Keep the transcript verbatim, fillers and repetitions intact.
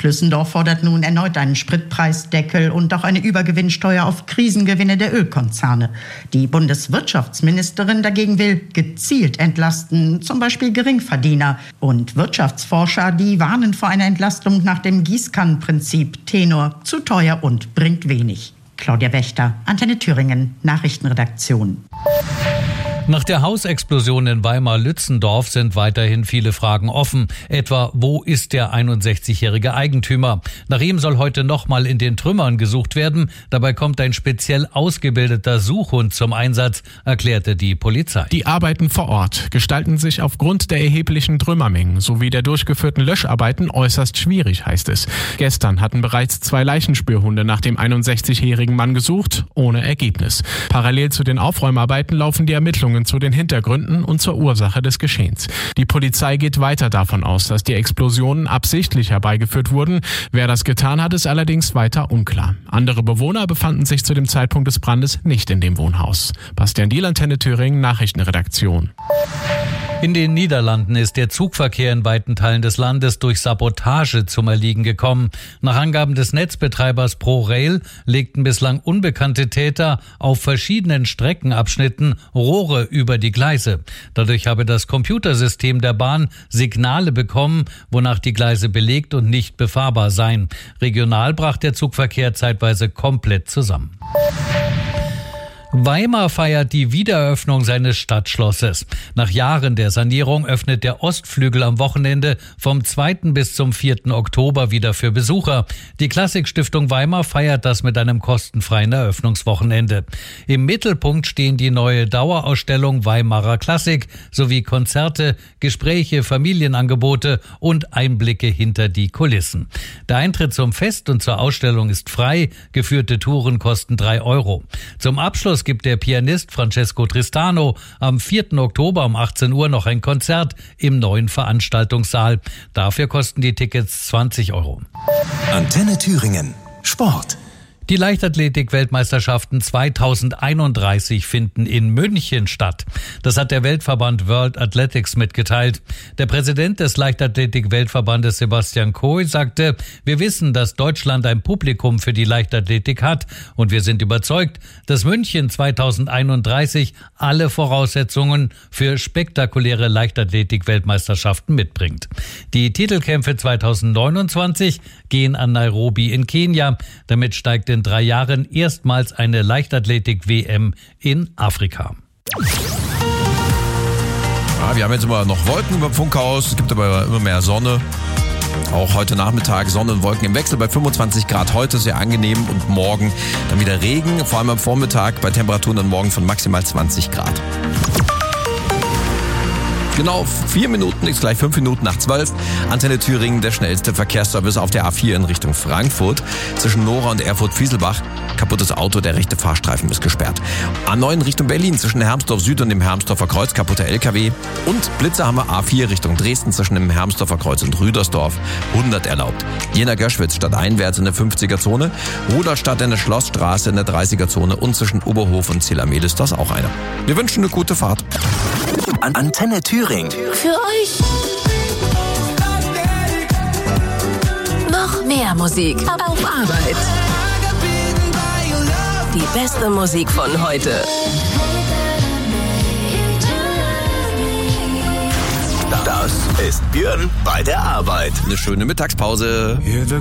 Flüssendorf fordert nun erneut einen Spritpreisdeckel und auch eine Übergewinnsteuer auf Krisengewinne der Ölkonzerne. Die Bundeswirtschaftsministerin dagegen will gezielt entlasten, zum Beispiel Geringverdiener. Und Wirtschaftsforscher, die warnen vor einer Entlastung nach dem Gießkannenprinzip. Tenor: zu teuer und bringt wenig. Claudia Wächter, Antenne Thüringen, Nachrichtenredaktion. Nach der Hausexplosion in Weimar-Lützendorf sind weiterhin viele Fragen offen. Etwa, wo ist der einundsechzigjährige Eigentümer? Nach ihm soll heute nochmal in den Trümmern gesucht werden. Dabei kommt ein speziell ausgebildeter Suchhund zum Einsatz, erklärte die Polizei. Die Arbeiten vor Ort gestalten sich aufgrund der erheblichen Trümmermengen sowie der durchgeführten Löscharbeiten äußerst schwierig, heißt es. Gestern hatten bereits zwei Leichenspürhunde nach dem einundsechzigjährigen Mann gesucht, ohne Ergebnis. Parallel zu den Aufräumarbeiten laufen die Ermittlungen zu den Hintergründen und zur Ursache des Geschehens. Die Polizei geht weiter davon aus, dass die Explosionen absichtlich herbeigeführt wurden. Wer das getan hat, ist allerdings weiter unklar. Andere Bewohner befanden sich zu dem Zeitpunkt des Brandes nicht in dem Wohnhaus. Bastian Diehl, Antenne Thüringen, Nachrichtenredaktion. In den Niederlanden ist der Zugverkehr in weiten Teilen des Landes durch Sabotage zum Erliegen gekommen. Nach Angaben des Netzbetreibers ProRail legten bislang unbekannte Täter auf verschiedenen Streckenabschnitten Rohre über die Gleise. Dadurch habe das Computersystem der Bahn Signale bekommen, wonach die Gleise belegt und nicht befahrbar seien. Regional brach der Zugverkehr zeitweise komplett zusammen. Weimar feiert die Wiedereröffnung seines Stadtschlosses. Nach Jahren der Sanierung öffnet der Ostflügel am Wochenende vom zweiten bis zum vierten Oktober wieder für Besucher. Die Klassikstiftung Weimar feiert das mit einem kostenfreien Eröffnungswochenende. Im Mittelpunkt stehen die neue Dauerausstellung Weimarer Klassik sowie Konzerte, Gespräche, Familienangebote und Einblicke hinter die Kulissen. Der Eintritt zum Fest und zur Ausstellung ist frei. Geführte Touren kosten drei Euro. Zum Abschluss gibt der Pianist Francesco Tristano am vierten Oktober um achtzehn Uhr noch ein Konzert im neuen Veranstaltungssaal. Dafür kosten die Tickets zwanzig Euro. Antenne Thüringen. Sport. Die Leichtathletik-Weltmeisterschaften zweitausendeinunddreißig finden in München statt. Das hat der Weltverband World Athletics mitgeteilt. Der Präsident des Leichtathletik-Weltverbandes Sebastian Coe sagte: Wir wissen, dass Deutschland ein Publikum für die Leichtathletik hat und wir sind überzeugt, dass München zweitausendeinunddreißig alle Voraussetzungen für spektakuläre Leichtathletik-Weltmeisterschaften mitbringt. Die Titelkämpfe zweitausendneunundzwanzig gehen an Nairobi in Kenia. Damit steigt in drei Jahren erstmals eine Leichtathletik-W M in Afrika. Ja, wir haben jetzt immer noch Wolken über dem Funkhaus, es gibt aber immer mehr Sonne. Auch heute Nachmittag Sonne und Wolken im Wechsel bei fünfundzwanzig Grad. Heute sehr angenehm und morgen dann wieder Regen, vor allem am Vormittag bei Temperaturen dann morgen von maximal zwanzig Grad. Genau vier Minuten, ist gleich fünf Minuten nach zwölf. Antenne Thüringen, der schnellste Verkehrsservice auf der A vier in Richtung Frankfurt. Zwischen Nora und Erfurt-Fieselbach. Kaputtes Auto, der rechte Fahrstreifen ist gesperrt. A neun Richtung Berlin, zwischen Hermsdorf Süd und dem Hermsdorfer Kreuz, kaputter L K W. Und Blitzer haben wir A vier Richtung Dresden, zwischen dem Hermsdorfer Kreuz und Rüdersdorf. hundert erlaubt. Jena-Göschwitz stadteinwärts in der fünfziger-Zone. Rudolstadt in der Schlossstraße in der dreißiger-Zone. Und zwischen Oberhof und Zillermehl ist das auch einer. Wir wünschen eine gute Fahrt. An Antenne Thüringen. Für euch. Noch mehr Musik auf Arbeit. Die beste Musik von heute. Das ist Björn bei der Arbeit. Eine schöne Mittagspause. Hear the